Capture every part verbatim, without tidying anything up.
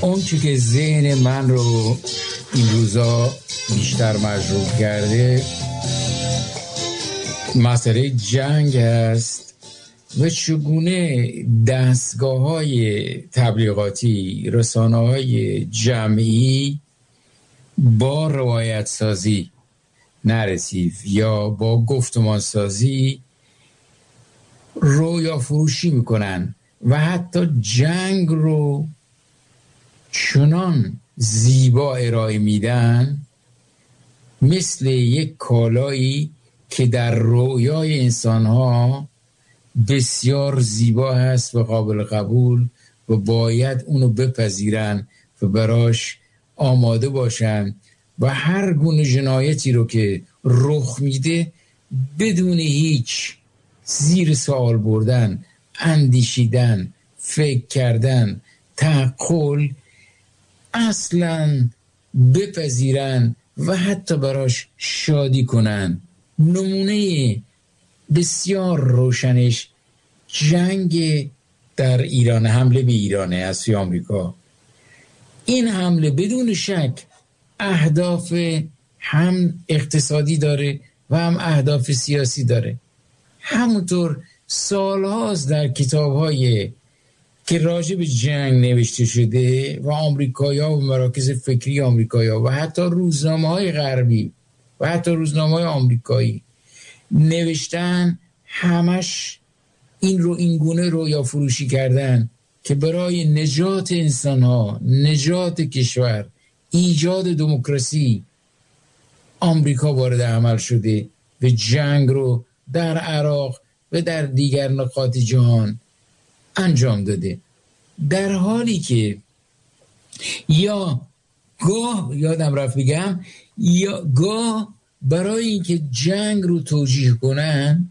اون چی که ذهن من رو این روزا بیشتر مشغول کرده مسئله جنگ است و چگونه دستگاه های تبلیغاتی، رسانه های جمعی با روایت سازی نراتیو یا با گفتمان سازی رویا فروشی میکنن و حتی جنگ رو چنان زیبا ارائه میدن مثل یک کالایی که در رویای انسانها بسیار زیبا هست و قابل قبول و باید اونو بپذیرن و براش آماده باشن و هر گونه جنایتی رو که رخ میده بدون هیچ زیر سوال بردن، اندیشیدن، فکر کردن، تعقل اصلا بپذیرن و حتی براش شادی کنن. نمونه بسیار روشنش جنگ در ایران، حمله به ایرانه از سوی آمریکا. این حمله بدون شک اهداف هم اقتصادی داره و هم اهداف سیاسی داره. همونطور سالهاست در کتاب‌های که راجع به جنگ نوشته شده و آمریکایی‌ها و مراکز فکری آمریکایی‌ها و حتی روزنامه‌های غربی و حتی روزنامه‌های آمریکایی نوشتن، همش این رو این گونه رویا فروشی کردن که برای نجات انسان‌ها، نجات کشور، ایجاد دموکراسی آمریکا وارد عمل شده و جنگ رو در عراق و در دیگر نقاط جهان انجام داده، در حالی که یا گاه یادم رفت بگم یا گاه برای اینکه جنگ رو توجیه کنن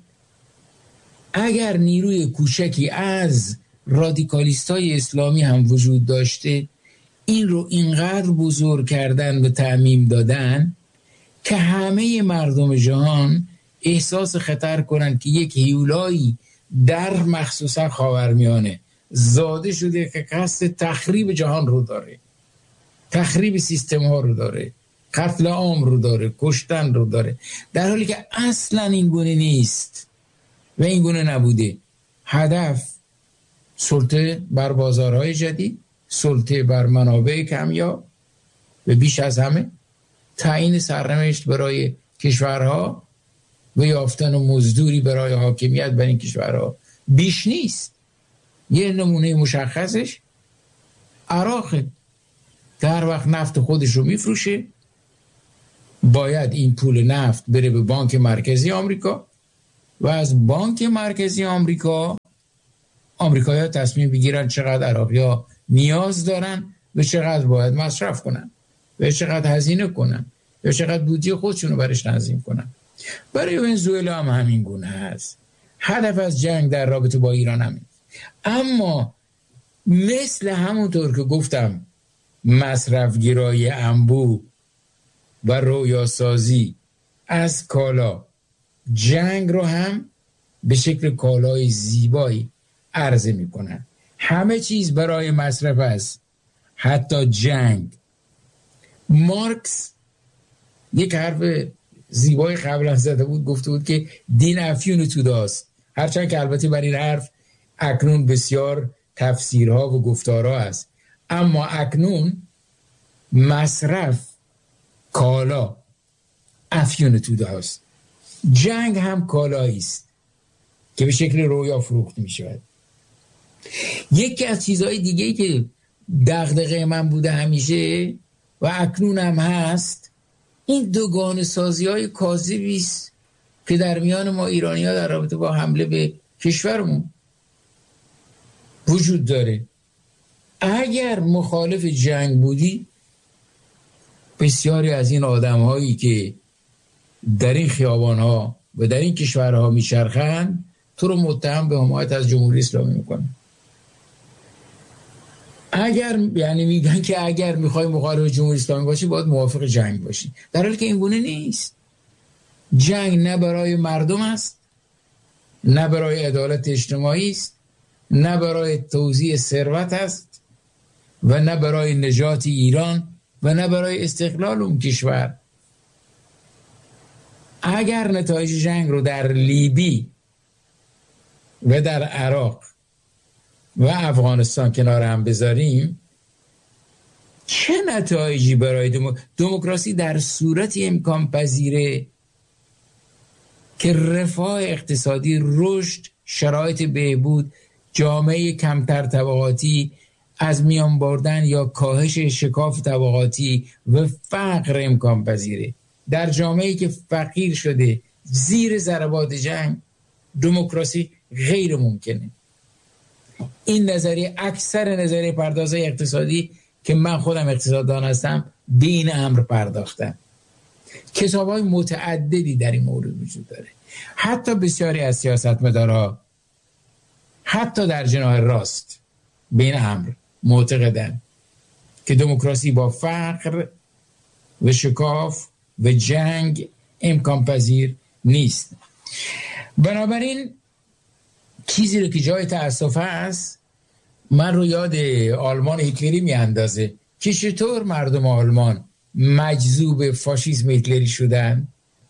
اگر نیروی کوچکی از رادیکالیستای اسلامی هم وجود داشته این رو اینقدر بزرگ کردن به تعمیم دادن که همه مردم جهان احساس خطر کنن که یک هیولایی در مخصوصا خاورمیانه زاده شده که قصد تخریب جهان رو داره، تخریب سیستم ها رو داره، قتل عام رو داره، کشتن رو داره، در حالی که اصلا این گونه نیست و این گونه نبوده. هدف سلطه بر بازارهای جدید، سلطه بر منابع کمیاب و بیش از همه تعیین سرنوشت برای کشورها و یافتن مزدوری برای حاکمیت بر این کشورها بیش نیست. یه نمونه مشخصش عراق، در وقت نفت خودش رو میفروشه باید این پول نفت بره به بانک مرکزی آمریکا و از بانک مرکزی آمریکا آمریکایی‌ها تصمیم بگیرن چقدر عراقی‌ها نیاز دارن و چقدر باید مصرف کنن و چقدر هزینه کنن و چقدر بودجه خودشون رو برش تنظیم کنن. برای ونزوئلا هم همین گونه هست. هدف از جنگ در رابطه با ایران همین. اما مثل همونطور که گفتم مصرفگرایی انبوه و رویاسازی از کالا، جنگ رو هم به شکل کالای زیبایی عرضه می کنن. همه چیز برای مصرف است، حتی جنگ. مارکس یک حرف زیبای قبلا زده بود، گفته بود که دین افیون توداست، هرچند که البته بر این حرف اکنون بسیار تفسیرها و گفتارها است، اما اکنون مصرف کالا افیون توداست. جنگ هم کالایی است که به شکل رویا فروخته می شود. یکی از چیزهای دیگه‌ای که دغدغه من بوده همیشه و اکنون هم هست این دوگانه سازی های کاذبی است که در میان ما ایرانی ها در رابطه با حمله به کشورمون وجود داره. اگر مخالف جنگ بودی بسیاری از این آدم هایی که در این خیابان ها و در این کشورها میچرخند تو رو متهم به حمایت از جمهوری اسلامی میکنن. اگر یعنی میگن که اگر میخوای مخالف جمهوری اسلامی باشی باید موافق جنگ باشی، در حالی که این گونه نیست. جنگ نه برای مردم است، نه برای عدالت اجتماعی است، نه برای توزیع ثروت است و نه برای نجات ایران و نه برای استقلال اون کشور. اگر نتایج جنگ رو در لیبی و در عراق و افغانستان کنار هم بذاریم، چه نتایجی برای دمو... دموکراسی در صورتی امکان پذیره که رفاه اقتصادی، رشد، شرایط بهبود، جامعه کمتر طبقاتی از میان بردن یا کاهش شکاف طبقاتی و فقر امکان پذیره. در جامعه‌ای که فقیر شده زیر ضربات جنگ، دموکراسی غیر ممکنه. این نظریه اکثر نظریه پردازهای اقتصادی که من خودم اقتصاددان هستم به این امر پرداختم. کتاب‌های متعددی در این مورد وجود داره. حتی بسیاری از سیاستمدارها حتی در جناح راست به این امر معتقدند که دموکراسی با فقر و شکاف و جنگ امکان پذیر نیست. بنابراین چیزی رو که جای تأسف هست، من رو یاد آلمان هیتلری می اندازه که چطور مردم آلمان مجذوب فاشیسم هیتلری شدن.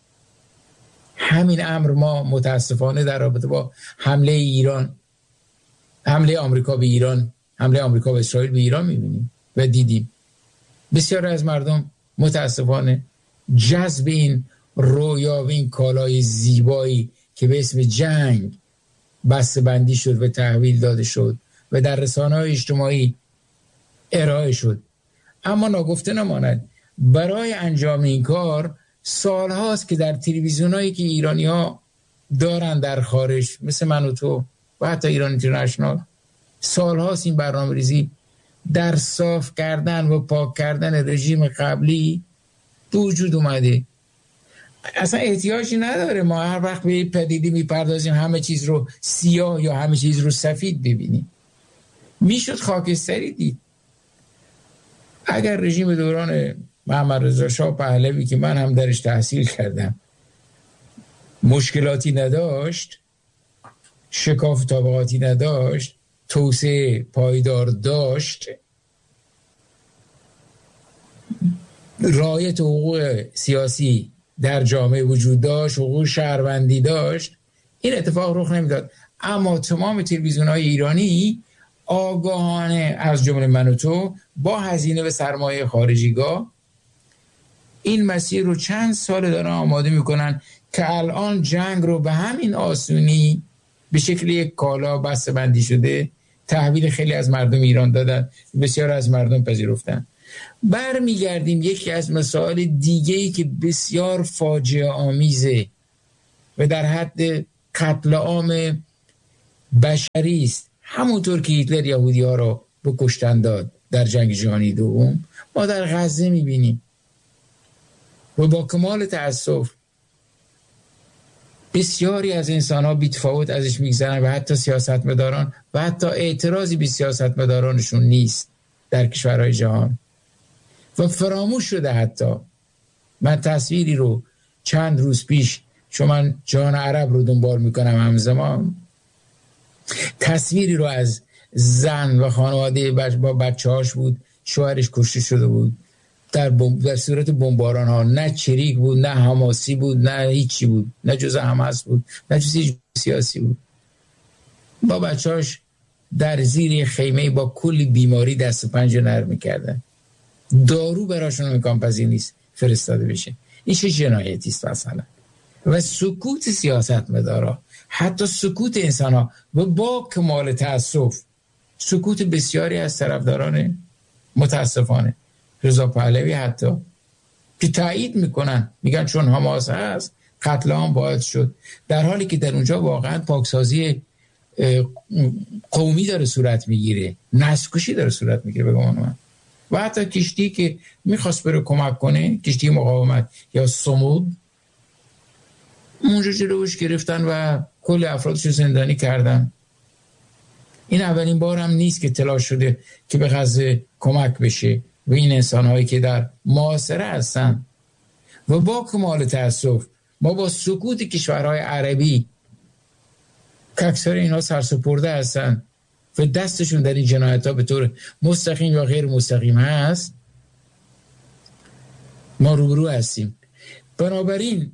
همین امر ما متاسفانه در رابطه با حمله ایران، حمله آمریکا به ایران، حمله آمریکا به اسرائیل به ایران می‌بینیم و دیدیم. بسیار از مردم متاسفانه جذب این رویا و این کالای زیبایی که به اسم جنگ بسته بندی شد و تحویل داده شد و در رسانه‌های اجتماعی ارائه شد. اما ناگفته نماند برای انجام این کار سال هاست که در تلویزیونایی که ایرانی ها دارن در خارج مثل من و تو و حتی ایران اینترنشنال، سال هاست این برنامه ریزی در صاف کردن و پاک کردن رژیم قبلی به وجود اومده. اصلا احتیاجی نداره ما هر وقت به پدیده میپردازیم همه چیز رو سیاه یا همه چیز رو سفید ببینیم. میشد خاکستری دید. اگر رژیم دوران محمد رضا شاه پهلوی که من هم درش تحصیل کردم مشکلاتی نداشت، شکاف طبقاتی نداشت، توسعه پایدار داشت، رعایت حقوق سیاسی در جامعه وجود داشت، حقوق شهروندی داشت، این اتفاق رخ نمیداد. اما تمام تلویزیون‌های ایرانی آگاهانه از جمله من و تو با هزینه و سرمایه خارجیگاه این مسیر رو چند سال دارن آماده میکنن که الان جنگ رو به همین آسونی به شکل یک کالا بسته بندی شده تحویل خیلی از مردم ایران دادن، بسیار از مردم پذیرفتن. برمیگردیم یکی از مسائل دیگه‌ای که بسیار فاجعه آمیزه و در حد قتل عام بشری است. همونطور که هیتلر یهودی ها رو به کشتن داد در جنگ جهانی دوم، ما در غزه میبینیم و با کمال تأسف بسیاری از انسان ها بی‌تفاوت ازش میگذرن و حتی سیاستمداران و حتی اعتراضی به سیاستمدارانشون نیست در کشورهای جهان و فراموش شده. حتی من تصویری رو چند روز پیش، چون من جهان عرب رو دنبال میکنم همزمان، تصویری رو از زن و خانواده با بچه هاش بود، شوهرش کشته شده بود در, در صورت بمباران ها. نه چریک بود، نه حماسی بود، نه هیچی بود، نه جزء حماس بود، نه جزء سیاسی بود. با بچه هاش در زیر خیمه با کلی بیماری دست و پنجه نرم میکردن. دارو براشون امکان پذیر نیست فرستاده بشه. این چه جنایتی است مثلا؟ و سکوت سیاستمدارا، حتی سکوت انسان ها و با کمال تأسف سکوت بسیاری از طرفداران متاسفانه رضا پهلوی حتی که تایید میکنن، میگن چون حماس هست قتل عام باید شد، در حالی که در اونجا واقعا پاکسازی قومی داره صورت میگیره، نسل‌کشی داره صورت میگیره. بگم من و حتی کشتی که میخواست بره کمک کنه، کشتی مقاومت یا صمود، اونجا جلوش گرفتن و کل افرادش زندانی کردن. این اولین بار هم نیست که تلاش شده که به غزه کمک بشه و این انسان‌هایی که در محاصره هستن. و با کمال تأسف ما با سکوت کشورهای عربی که اکثر اینها سرسپرده هستن و دستشون در این جنایت ها به طور مستقیم یا غیر مستقیم هست، ما روبرو هستیم. بنابراین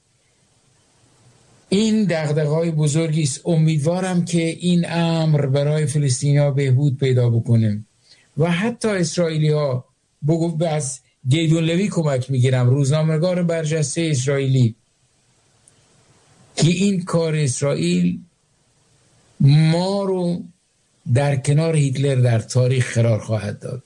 این دغدغه‌های بزرگی است. امیدوارم که این امر برای فلسطینی‌ها بهبود پیدا بکنه و حتی اسرائیلی‌ها بگو از گیدون لوی کمک میگیرم، روزنامه‌نگار برجسته اسرائیلی، که این کار اسرائیل ما رو در کنار هیتلر در تاریخ قرار خواهد داد.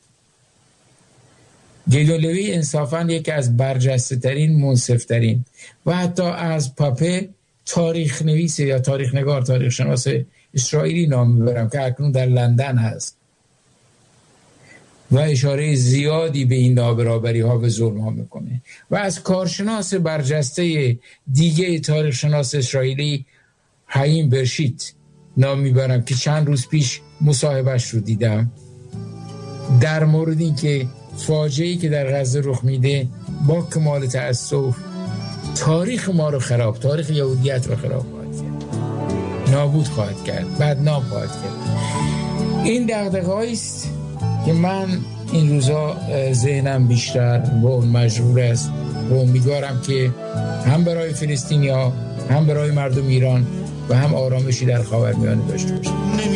گیدون لوی انصافاً یکی از برجسته ترین، منصف ترین و حتی از پاپه تاریخ نویس یا تاریخ نگار، تاریخ شناس اسرائیلی نام میبرم که اکنون در لندن هست و اشاره زیادی به این نابرابری ها و ظلم ها میکنه. و از کارشناس برجسته دیگه تاریخ شناس اسرائیلی حیم برشیت نام میبرم که چند روز پیش مصاحبهش رو دیدم در مورد این که فاجعه‌ای که در غزه رخ میده با کمال تأسف تاریخ ما رو خراب، تاریخ یهودیت رو خراب خواهد کرد، نابود خواهد کرد، بدنام خواهد کرد. این دغدغه‌ای است که من این روزا ذهنم بیشتر با اون مجبور است و امیدوارم که هم برای فلسطینیا، هم برای مردم ایران و هم آرامشی در خاورمیانه داشته باشیم.